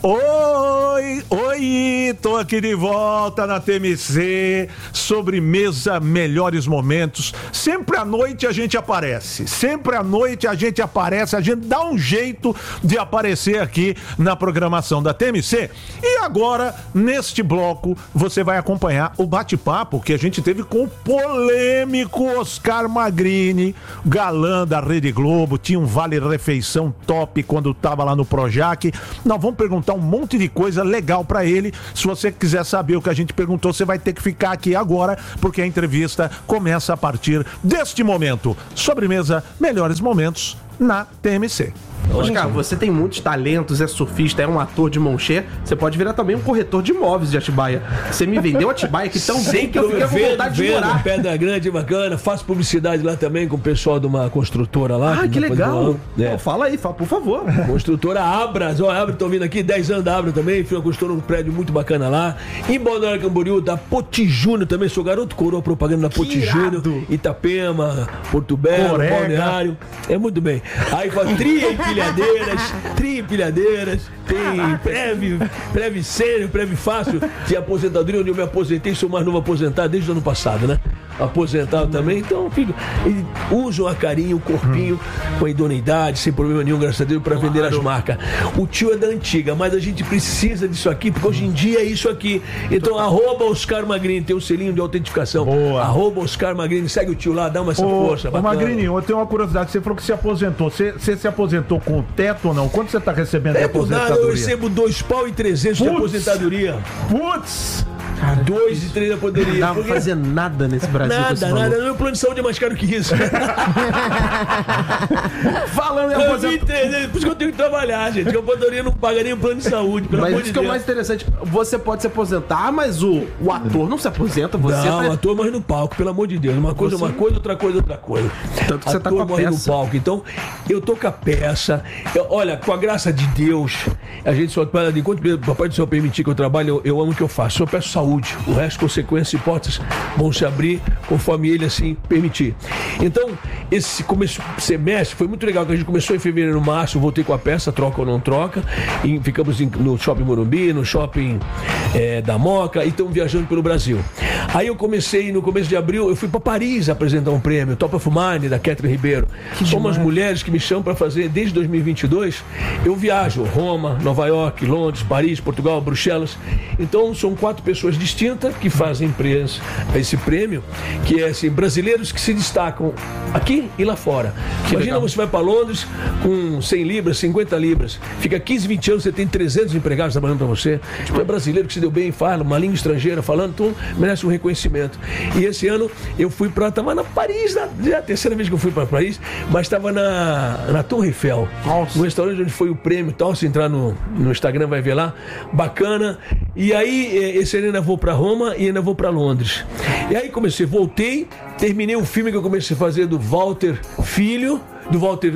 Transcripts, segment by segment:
Oi, tô aqui de volta na TMC, sobremesa Melhores Momentos. Sempre à noite a gente aparece, a gente dá um jeito de aparecer aqui na programação da TMC. E agora, neste bloco, você vai acompanhar o bate-papo que a gente teve com o polêmico Oscar Magrini, galã da Rede Globo, tinha um vale-refeição top quando tava lá no Projac. Nós vamos perguntar um monte de coisa legal pra ele. Se você quiser saber o que a gente perguntou, você vai ter que ficar aqui agora, porque a entrevista começa a partir deste momento. Sobremesa Melhores Momentos na TMC. Oscar, você tem muitos talentos, é surfista, é um ator de mão cheia. Você pode virar também um corretor de imóveis de Atibaia. Você me vendeu Atibaia aqui tão bem que eu fiquei com vontade de morar. Pedra Grande, bacana. Faço publicidade lá também com o pessoal de uma construtora lá. Ah, que legal. Né? Fala aí, por favor. Construtora Abras. Abras, estão vindo aqui, 10 anos da Abras também. Fui uma construtora, um prédio muito bacana lá. Em Balneário Camboriú, da Poti Júnior também. Sou garoto coroa propaganda da Poti Júnior. Itapema, Porto Belo, Balneário. É muito bem. Aí faz tri-empilhadeiras, tem Preve Sênior, Preve Fácil, de aposentadoria, onde eu me aposentei, sou mais novo aposentado desde o ano passado, né? Aposentado também, então, filho, usam a carinho, o corpinho, com a idoneidade, sem problema nenhum, graças a Deus, para vender as marcas. O tio é da antiga, mas a gente precisa disso aqui, porque hoje em dia é isso aqui. Então, @Oscar Magrini, tem um selinho de autentificação. Boa. @Oscar Magrini, segue o tio lá, dá uma essa força. Ô Magrini, eu tenho uma curiosidade, você falou que se aposentou, você se aposentou com teto ou não? Quanto você tá recebendo de aposentadoria? Eu recebo R$2.300 de aposentadoria. Putz! 2.300 eu poderia. Não dá pra fazer nada nesse Brasil. Nada. Meu plano de saúde é mais caro que isso. Falando em aposentadoria. Por isso que eu tenho que trabalhar, gente. Que a aposentadoria não paga nem o plano de saúde. Mas isso que é o mais interessante. Você pode se aposentar, mas o ator não se aposenta. Você o ator morre no palco, pelo amor de Deus. Uma coisa, outra coisa. Tanto que você tá com a morre peça. No palco. Então, eu tô com a peça. Olha, com a graça de Deus, a gente só... Enquanto o Papai do Céu permitir que eu trabalhe, eu amo o que eu faço. Eu peço saúde. O resto, consequências e hipóteses vão se abrir conforme ele assim permitir. Então, esse semestre foi muito legal, que a gente começou em fevereiro, março, voltei com a peça, troca ou não troca, e ficamos no Shopping Morumbi, no Shopping da Moca, e estamos viajando pelo Brasil. Aí eu comecei, no começo de abril, eu fui para Paris apresentar um prêmio, Top of Mind, da Catherine Ribeiro. São umas mulheres que me chamam para fazer, desde 2022, eu viajo, Roma, Nova York, Londres, Paris, Portugal, Bruxelas. Então, são 4 pessoas distintas que fazem esse prêmio, que é assim, brasileiros que se destacam aqui e lá fora. Imagina, você vai para Londres com 100 libras, 50 libras, fica 15, 20 anos, você tem 300 empregados trabalhando para você. Tipo, é brasileiro que se deu bem, fala uma língua estrangeira falando, então merece um reconhecimento. E esse ano eu fui estava na Paris, já a terceira vez que eu fui para Paris, mas estava na Torre Eiffel, no restaurante onde foi o prêmio e tal. Se entrar no Instagram vai ver lá, bacana. E aí esse ano ainda vou para Roma e ainda vou para Londres. E aí voltei, terminei o filme que eu comecei a fazer do Walter Filho, do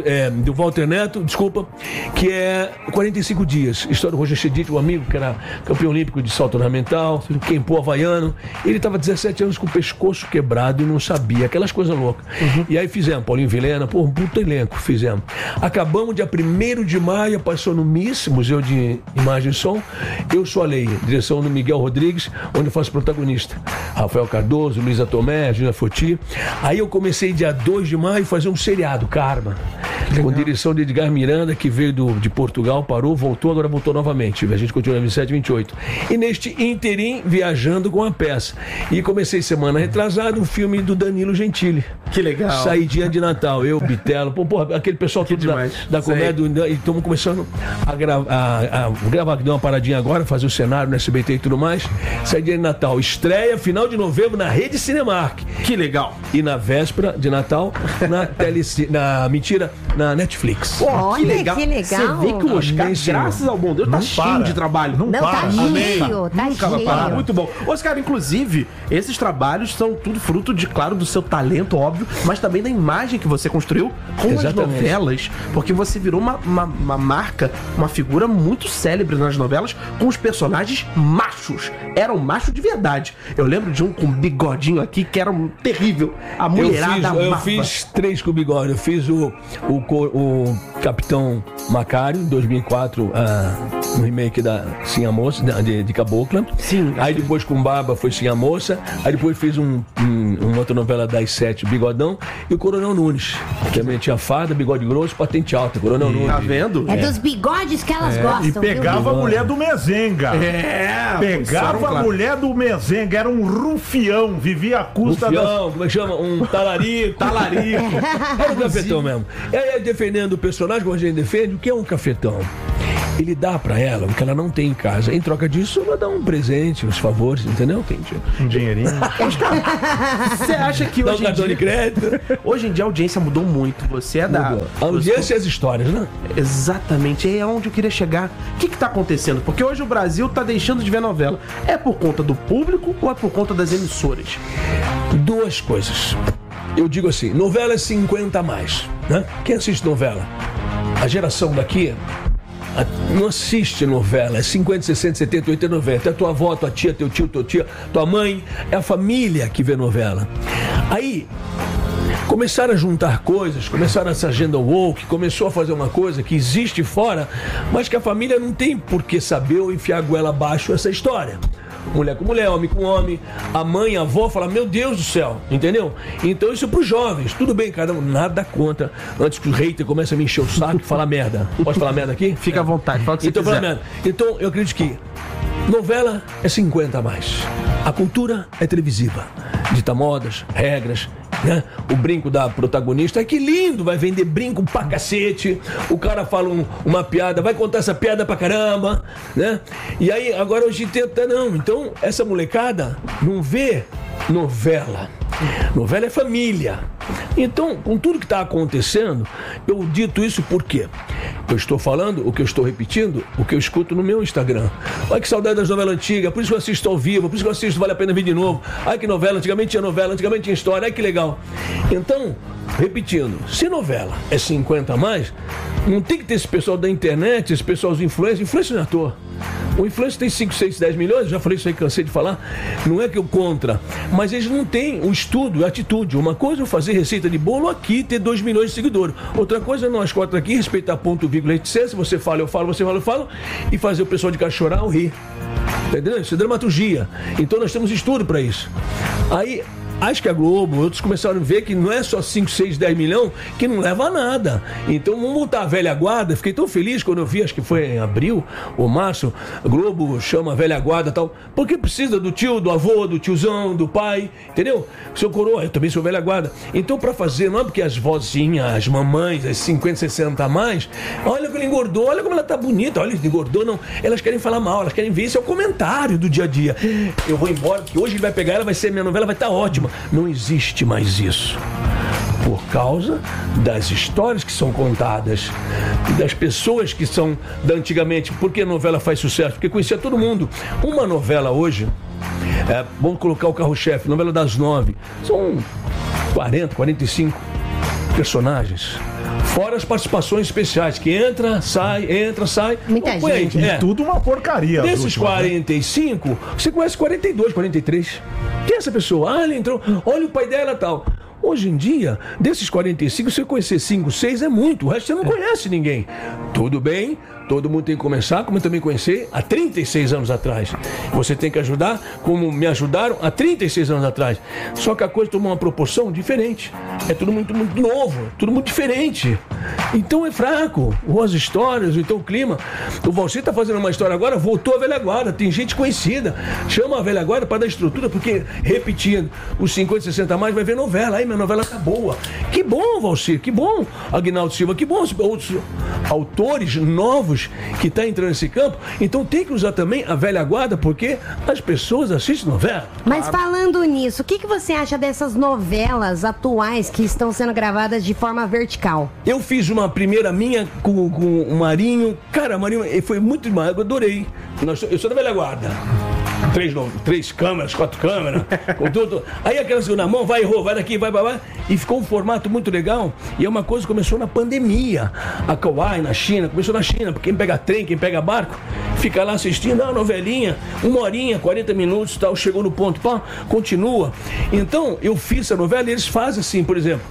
Walter Neto, desculpa, que é 45 dias. História do Roger Chedid, um amigo que era campeão olímpico de salto ornamental, Kempo havaiano. Ele estava 17 anos com o pescoço quebrado e não sabia, aquelas coisas loucas. E aí fizemos, Paulinho Vilhena, um puto elenco, fizemos. Acabamos dia 1º de maio, passou no MIS, Museu de Imagem e Som. Eu Sou a Lei, direção do Miguel Rodrigues, onde eu faço protagonista. Rafael Cardoso, Luísa Tomé, Gina Foti. Aí eu comecei dia 2 de maio a fazer um seriado, Karma, com direção de Edgar Miranda, que veio de Portugal, parou, voltou, agora voltou novamente. A gente continua em 27, 28. E neste interim, viajando com a peça. E comecei semana retrasada um filme do Danilo Gentili. Que legal. Saidinha de Natal, eu, Bitelo, aquele pessoal tudo da comédia. E estamos começando a gravar, que deu uma paradinha agora, fazer o cenário no SBT e tudo mais. Saidinha de Natal. Estreia final de novembro na Rede Cinemark. Que legal. E na véspera de Natal, na Netflix. Olha, que legal. Você vê que o Oscar, graças ao bom Deus, tá cheio de trabalho. Não para. Tá cheio. Nunca vai parar. Muito bom. Oscar, inclusive, esses trabalhos são tudo fruto do seu talento, óbvio, mas também da imagem que você construiu com as novelas, porque você virou uma marca, uma figura muito célebre nas novelas, com os personagens machos. Eram machos de verdade. Eu lembro de um com bigodinho aqui, que era terrível. A mulherada amava. Eu fiz 3 com bigode. Eu fiz o o Capitão Macário, em 2004, no remake da Sim a Moça, de Cabocla. Sim. Aí depois com Barba foi Sim a Moça. Aí depois fez uma outra novela das 7, Bigodão. E o Coronel Nunes, que também tinha farda, bigode grosso, patente alta. Coronel Nunes. Tá vendo? É dos bigodes que elas gostam. E pegava a mulher do Mezenga. Pegava a mulher do Mezenga. Era um rufião. Vivia à custa Rufião, como é que chama? Um talarico. Era um cafetão mesmo. E aí, defendendo o personagem, como a gente defende, o que é um cafetão? Ele dá pra ela o que ela não tem em casa. Em troca disso, ela dá um presente, uns favores, entendeu? Um dinheirinho. Você acha que hoje em cartão de dia... crédito. Hoje em dia a audiência mudou muito. Você é da... A audiência e as histórias, né? Exatamente, é onde eu queria chegar. O que tá acontecendo? Porque hoje o Brasil tá deixando de ver novela. É por conta do público ou é por conta das emissoras? Duas coisas. Eu digo assim, novela é 50 a mais, né? Quem assiste novela? A geração daqui não assiste novela, é 50, 60, 70, 80, 90. É tua avó, tua tia, teu tio, tua tia, tua mãe, é a família que vê novela. Aí começaram a juntar coisas, começaram essa agenda woke, começou a fazer uma coisa que existe fora, mas que a família não tem por que saber ou enfiar a goela abaixo essa história. Mulher com mulher, homem com homem, a mãe, a avó fala, meu Deus do céu, entendeu? Então isso é pros jovens, tudo bem, cada um, nada contra, antes que o hater comece a me encher o saco e falar merda. Pode falar merda aqui? Fica à vontade, fala o que então, você quiser. merda. Então eu acredito que novela é 50 a mais. A cultura é televisiva, dita modas, regras, né? O brinco da protagonista, que lindo, vai vender brinco pra cacete. O cara fala uma piada, vai contar essa piada pra caramba, né? E aí, agora hoje tenta não. Então, essa molecada não vê novela. Novela é família. Então, com tudo que está acontecendo, eu dito isso por quê? Eu estou falando o que eu estou repetindo, o que eu escuto no meu Instagram. Olha que saudade das novelas antigas, por isso que eu assisto ao vivo, por isso que eu assisto Vale a Pena Ver de Novo. Ai que novela, antigamente tinha novela, antigamente tinha história, ai que legal. Então, repetindo, se novela é 50 a mais, não tem que ter esse pessoal da internet, esse pessoal dos influencers. Influencer não é à toa. O influencer tem 5, 6, 10 milhões, já falei isso aí, cansei de falar. Não é que eu contra, mas eles não têm o estudo, a atitude. Uma coisa é fazer receita de bolo aqui, ter 2 milhões de seguidores. Outra coisa é nós quatro aqui, respeitar ponto, vírgula, etc. Se você fala, eu falo, você fala, eu falo, e fazer o pessoal de casa chorar ou rir. Entendeu? Isso é dramaturgia. Então nós temos estudo para isso. Aí, acho que a Globo, outros começaram a ver que não é só 5, 6, 10 milhões que não leva a nada. Então vamos voltar a velha guarda. Fiquei tão feliz quando eu vi, acho que foi em abril ou março, a Globo chama a velha guarda e tal, porque precisa do tio, do avô, do tiozão, do pai, entendeu? Seu coroa, eu também sou velha guarda. Então pra fazer, não é porque as vozinhas, as mamães, as 50, 60 a mais, olha como ele engordou, olha como ela tá bonita, olha, ele engordou, não. Elas querem falar mal, elas querem ver, esse é o comentário do dia a dia. Eu vou embora, porque hoje ele vai pegar, ela vai ser, minha novela vai estar ótima. Não existe mais isso. Por causa das histórias que são contadas, das pessoas que são da antigamente. Por que a novela faz sucesso? Porque conhecia todo mundo. Uma novela hoje, vamos colocar o carro-chefe, novela das 9, são 40, 45 personagens. Fora as participações especiais, que entra, sai. Muita gente. E tudo uma porcaria. Desses 45, você conhece 42, 43. Quem é essa pessoa? Ah, ele entrou. Olha o pai dela e tal. Hoje em dia, desses 45, você conhecer 5, 6 é muito. O resto você não conhece ninguém. Tudo bem, todo mundo tem que começar, como eu também conheci há 36 anos atrás. Você tem que ajudar como me ajudaram há 36 anos atrás. Só que a coisa tomou uma proporção diferente. É tudo muito, muito novo, tudo muito diferente. Então é fraco. Ou as histórias, ou então o clima. O Valci está fazendo uma história agora, voltou a velha guarda. Tem gente conhecida. Chama a velha guarda para dar estrutura, porque, repetindo, os 50, 60 a mais vai ver novela. Aí minha novela tá boa. Que bom, Valci, que bom, Aguinaldo Silva, que bom outros autores novos que estão entrando nesse campo. Então tem que usar também a velha guarda, porque as pessoas assistem novela. Mas falando nisso, o que você acha dessas novelas atuais que estão sendo gravadas de forma vertical? Eu fiz uma primeira minha com o Marinho. Cara, Marinho foi muito demais, eu adorei. Eu sou da velha guarda. 3 câmeras, 4 câmeras, com tudo. Aí aquela segunda mão, vai, errou, vai daqui, vai. E ficou um formato muito legal. E é uma coisa que começou na pandemia. A Kauai, na China, começou na China. Porque quem pega trem, quem pega barco, fica lá assistindo a novelinha, 1 horinha, 40 minutos, tal, chegou no ponto, pá, continua. Então, eu fiz essa novela e eles fazem assim, por exemplo.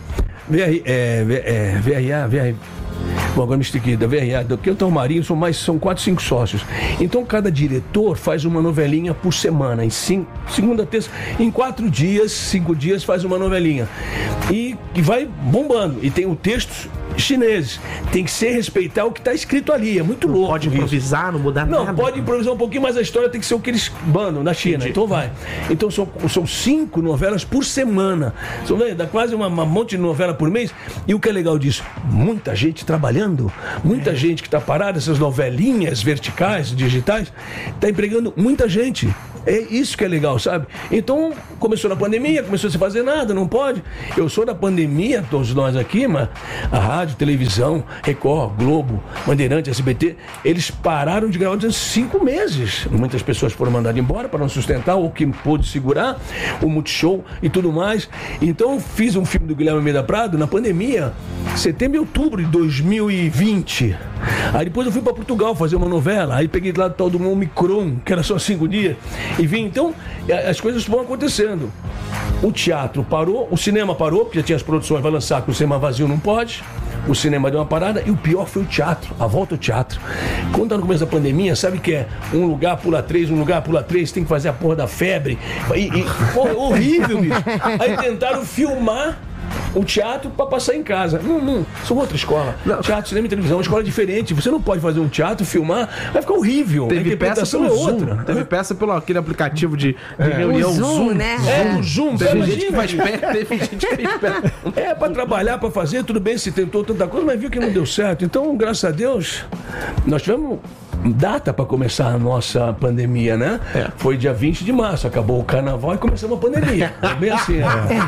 VRA. Bom, agora me estiquei, da VRA, do Quintal Marinho, são 4, 5 sócios. Então, cada diretor faz uma novelinha por semana. Segunda, terça, em 4 dias, 5 dias, faz uma novelinha. E vai bombando. E tem o texto chineses. Tem que respeitar o que está escrito ali. É muito louco. Pode improvisar, não mudar nada. Não, pode improvisar um pouquinho, mas a história tem que ser o que eles mandam na China. Entendi. Então vai. Então são 5 novelas por semana. Dá quase uma monte de novela por mês. E o que é legal disso? Muita gente trabalhando, muita gente que está parada, essas novelinhas verticais, digitais, está empregando muita gente. É isso que é legal, sabe? Então, começou na pandemia, começou a se fazer nada, não pode. Eu sou da pandemia, todos nós aqui, mas a rádio, televisão, Record, Globo, Bandeirante, SBT, eles pararam de gravar durante 5 meses. Muitas pessoas foram mandadas embora para não sustentar, ou que pôde segurar, o Multishow e tudo mais. Então, fiz um filme do Guilherme Almeida Prado na pandemia, setembro e outubro de 2020. Aí depois eu fui para Portugal fazer uma novela, aí peguei lá do tal do Omicron, que era só 5 dias, e vim. Então, as coisas vão acontecendo. O teatro parou, o cinema parou, porque já tinha as produções, vai lançar, que o cinema vazio não pode. O cinema deu uma parada, e o pior foi o teatro, a volta ao teatro. Quando tá no começo da pandemia, sabe que é um lugar pula 3, tem que fazer a porra da febre. Porra, horrível, bicho. Aí tentaram filmar o teatro para passar em casa. Não, são outra escola. Não. Teatro, cinema e televisão é uma escola diferente. Você não pode fazer um teatro, filmar, vai ficar horrível. Teve a interpretação é outra. Teve peça pelo aquele aplicativo de reunião, o Zoom, né? O Zoom. Teve gente que faz perto, teve gente que fez perto. Para trabalhar, para fazer, tudo bem, se tentou tanta coisa, mas viu que não deu certo. Então, graças a Deus, nós tivemos data para começar a nossa pandemia, né? Foi dia 20 de março, acabou o carnaval e começamos a pandemia. É bem assim,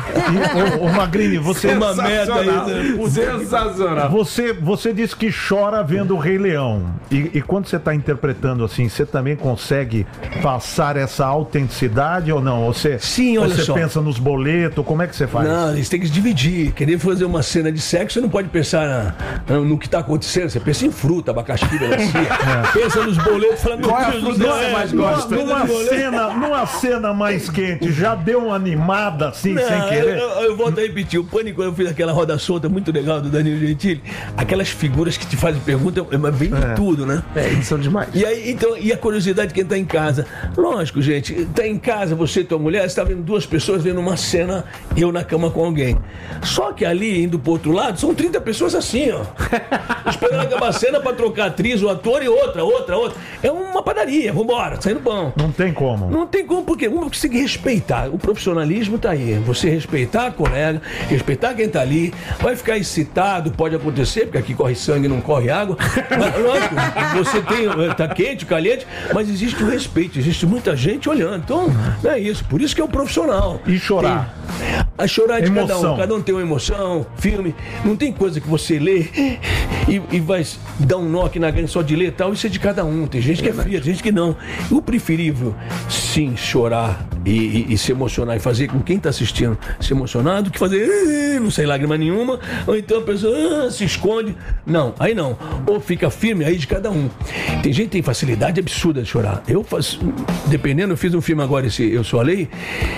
Ô Magrini, você... Uma merda aí. Sensacional. Você disse que chora vendo o Rei Leão. E quando você está interpretando assim, você também consegue passar essa autenticidade ou não? Sim, olha você só. pensa nos boletos, como é que você faz? Não, eles têm que se dividir. Querer fazer uma cena de sexo, você não pode pensar no que está acontecendo. Você pensa em fruta, abacaxi, melancia. Pensa nos boletos, falando, qual é a fruta que você mais gosta? Numa cena mais quente, já deu uma animada assim, sem querer? Eu volto a repetir, o Pânico, eu fiz aquela roda solta muito legal do Danilo Gentili, aquelas figuras que te fazem pergunta, mas vem de tudo, né? Eles são demais. E aí, então, e a curiosidade de quem tá em casa? Lógico, gente, tá em casa, você e tua mulher, você tá vendo 2 pessoas vendo uma cena, eu na cama com alguém. Só que ali, indo pro outro lado, são 30 pessoas assim, ó. Esperando acabar a cena pra trocar a atriz, o ator e outra. É uma padaria, vambora, saindo pão. Não tem como. Não tem como, porque uma tem que respeitar. O profissionalismo tá aí. Você respeitar a colega, respeitar quem tá ali, vai ficar excitado, pode acontecer, porque aqui corre sangue, não corre água. Mas, lógico, você tá quente, caliente, mas existe o respeito, existe muita gente olhando. Então, não é isso. Por isso que é o profissional. E chorar? A chorar de emoção. Cada um tem uma emoção, filme. Não tem coisa que você lê e vai dar um nó aqui na garganta só de ler e tal. Isso é de cada um. Tem gente que é fria, tem gente que não. O preferível, sim, chorar e se emocionar e fazer com quem está assistindo se emocionar do que fazer não sai lágrima nenhuma, ou então a pessoa se esconde. Não, aí não. Ou fica firme, aí de cada um. Tem gente que tem facilidade absurda de chorar. Eu faço, dependendo, eu fiz um filme agora, Eu Sou a Lei,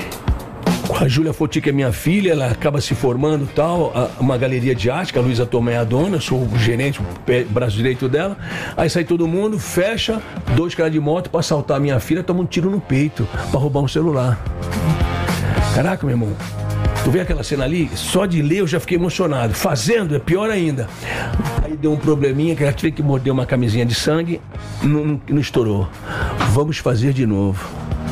a Júlia Foti, que é minha filha, ela acaba se formando tal, uma galeria de arte, que a Luísa Tomé é a dona, sou o gerente, o braço direito dela. Aí sai todo mundo, fecha, 2 caras de moto pra assaltar a minha filha, toma um tiro no peito, pra roubar um celular. Caraca, meu irmão, tu vê aquela cena ali? Só de ler eu já fiquei emocionado. Fazendo é pior ainda. Aí deu um probleminha, que ela tive que morder uma camisinha de sangue, não estourou. Vamos fazer de novo.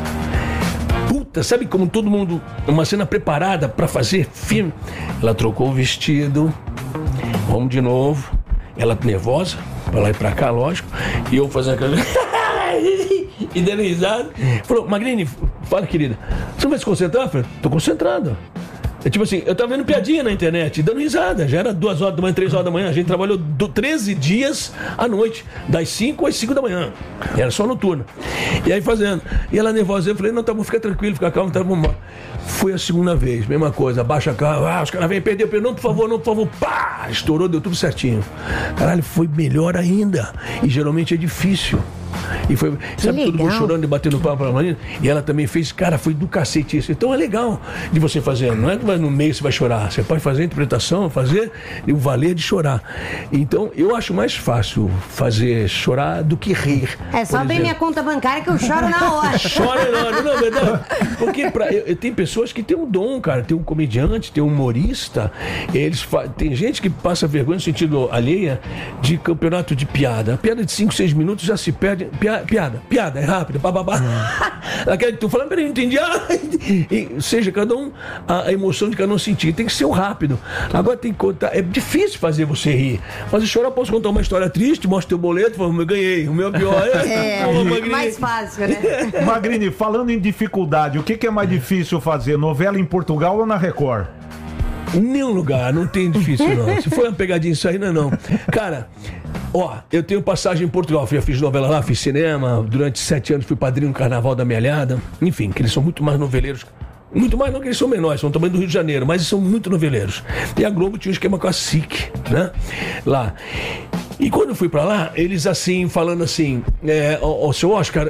Sabe como todo mundo, uma cena preparada pra fazer filme? Ela trocou o vestido, vamos de novo. Ela nervosa, pra lá e pra cá, lógico. E eu fazendo aquela... e dando risada. Falou, Magrini, fala, querida, você não vai se concentrar? Eu falei, tô concentrado. É tipo assim, eu tava vendo piadinha na internet, dando risada. Já era 2 horas da manhã, 3 horas da manhã. A gente trabalhou 13 dias à noite, das 5 às 5 da manhã. Era só noturno. E aí fazendo. E ela nervosa, eu falei, não, tá bom, fica tranquilo, fica calmo, tá bom. Foi a segunda vez, mesma coisa, abaixa a cara, os caras vêm, perdeu, não, por favor, pá! Estourou, deu tudo certinho. Caralho, foi melhor ainda. E geralmente é difícil. E foi, sabe, todo mundo chorando e batendo papo pra Marina. E ela também fez, cara, foi do cacete isso. Então é legal de você fazer. Não é que no meio você vai chorar. Você pode fazer a interpretação, fazer e o valer de chorar. Então eu acho mais fácil fazer chorar do que rir. É só bem minha conta bancária que eu choro na hora. Chora não, verdade. Porque tem pessoas que têm um dom, cara. Tem um comediante, tem um humorista. Tem gente que passa vergonha no sentido alheia de campeonato de piada. A piada de 5, 6 minutos já se perde. Piada, é rápida, bababá. Aquela que tu falando, peraí, não entendi. Ou seja, cada um, a emoção de cada um sentir. Tem que ser o rápido. Agora tem que contar. É difícil fazer você rir. Mas eu chorar, posso contar uma história triste, mostra teu boleto, falo, eu ganhei. O meu pior mais fácil, né? Magrini, falando em dificuldade, o que é mais difícil fazer? Novela em Portugal ou na Record? Nenhum lugar, não tem difícil não. Se for uma pegadinha isso aí, não. Cara, eu tenho passagem em Portugal. Eu fiz novela lá, fiz cinema. Durante 7 anos fui padrinho no Carnaval da Melhada. Enfim, que eles são muito mais noveleiros. Muito mais não que eles são menores, são também do Rio de Janeiro, mas eles são muito noveleiros. E a Globo tinha um esquema com a SIC, né? Lá. E quando eu fui pra lá, eles assim, falando assim, seu Oscar,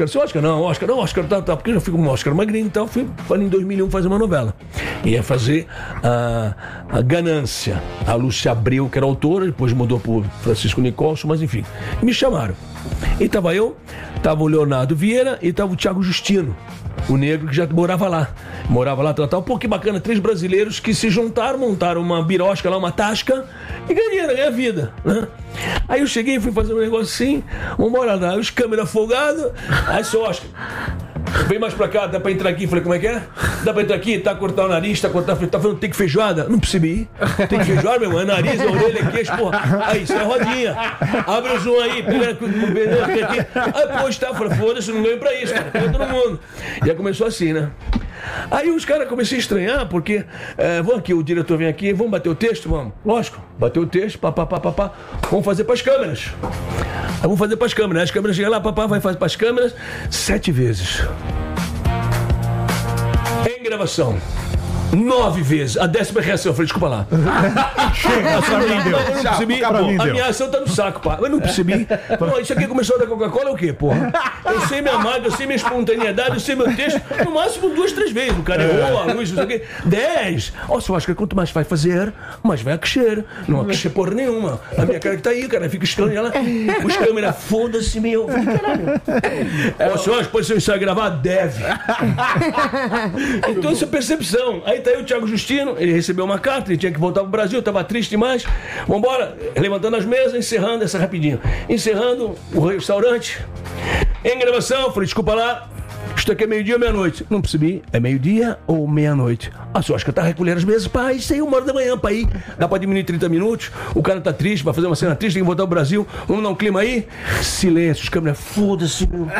tá, porque eu já fui com o Oscar Magrini, então fui em 2001 fazer uma novela. Ia fazer a Ganância. A Lúcia Abreu, que era autora, depois mudou pro Francisco Nicolson, mas enfim. Me chamaram. E tava o Leonardo Vieira e tava o Thiago Justino, o negro que já morava lá, tal. Pô, que bacana, 3 brasileiros que se juntaram, montaram uma birosca lá, uma tasca e ganharam a vida, né? Aí eu cheguei e fui fazer um negócio assim, vambora lá, os câmeras folgados, aí seu Oscar, vem mais pra cá, dá pra entrar aqui? Falei, como é que é? Dá pra entrar aqui, tá cortar o nariz, tá falando tem que feijoada? Não percebi. Tem que feijoada, meu irmão, é nariz, é orelha, queixo, porra. Aí, isso é rodinha. Abre o zoom aí, pega aqui. Aí, pô, está, falei, foda-se, não ganho pra isso, cara, pega todo mundo. E aí começou assim, né? Aí os caras comecei a estranhar, porque vamos aqui, o diretor vem aqui, vamos bater o texto? Vamos. Lógico, bateu o texto, vamos fazer pras câmeras. Aí vamos fazer pras câmeras. As câmeras chegam lá, vai fazer pras câmeras 7 vezes. Em gravação. 9 vezes. A 10ª reação. Eu falei, desculpa lá. Chega, pra mim deu. Eu não percebi. A minha ação tá no saco, pá. Eu não percebi. Não, isso aqui começou da Coca-Cola é o quê, porra? Eu sei minha marca, eu sei minha espontaneidade, eu sei meu texto. No máximo 2, 3 vezes. O cara errou, a luz, não sei o quê. 10. Você acha que quanto mais vai fazer, mais vai crescer. Não vai crescer porra nenhuma. A minha cara que tá aí, cara, fica estranho. Ela, os câmeras, foda-se, meu. Eu falei, caralho. Você acha que pode ser um ensaio gravado? Deve. Então, isso é percepção. Aí tá aí o Thiago Justino, ele recebeu uma carta, ele tinha que voltar pro Brasil, tava triste demais. Vambora, levantando as mesas, encerrando essa rapidinho. Encerrando o restaurante. Em gravação, falei, desculpa lá, isto aqui é meio-dia ou meia-noite? Não percebi, é meio-dia ou meia-noite? Você acha que tá recolhendo as mesas? Pá, isso aí 1h da manhã, pra ir. Dá pra diminuir 30 minutos, o cara tá triste, vai fazer uma cena triste, tem que voltar pro Brasil, vamos dar um clima aí? Silêncio, os câmeras, foda-se, meu.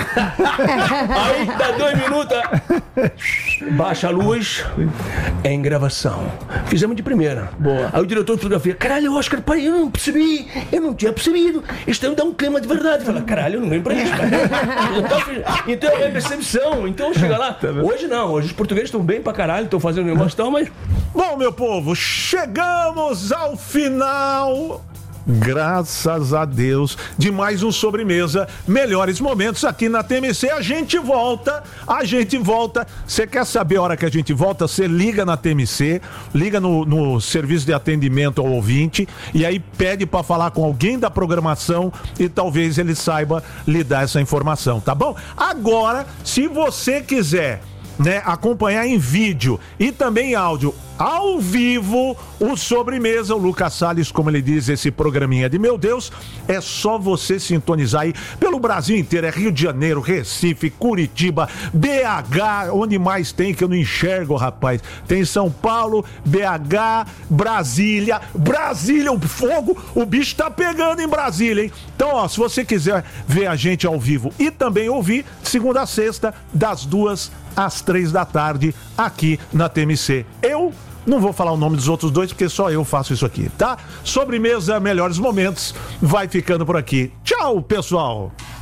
Aí dá 2 minutos, baixa a luz, é em gravação. Fizemos de primeira. Boa. Aí o diretor de fotografia, caralho, Oscar, pai, eu não percebi, eu não tinha percebido. Isto aí dá um clima de verdade. Fala, caralho, eu não lembro pra isso, cara. Então é percepção. Então chega lá. Hoje não, hoje os portugueses estão bem pra caralho, estão fazendo negócio e tal, mas. Bom, meu povo, chegamos ao final. Graças a Deus, de mais um Sobremesa Melhores Momentos aqui na TMC. A gente volta. Você quer saber a hora que a gente volta? Você liga na TMC, liga no serviço de atendimento ao ouvinte e aí pede pra falar com alguém da programação e talvez ele saiba lhe dar essa informação, tá bom? Agora, se você quiser, né, acompanhar em vídeo e também em áudio ao vivo o Sobremesa, o Lucas Salles, como ele diz, esse programinha de meu Deus, é só você sintonizar aí pelo Brasil inteiro, é Rio de Janeiro, Recife, Curitiba, BH, onde mais tem que eu não enxergo, rapaz, tem São Paulo, BH, Brasília, o fogo, o bicho tá pegando em Brasília, hein? Então, ó, se você quiser ver a gente ao vivo e também ouvir, segunda a sexta, das 2 às 3 da tarde, aqui na TMC. Eu não vou falar o nome dos outros dois, porque só eu faço isso aqui, tá? Sobremesa Melhores Momentos vai ficando por aqui. Tchau, pessoal!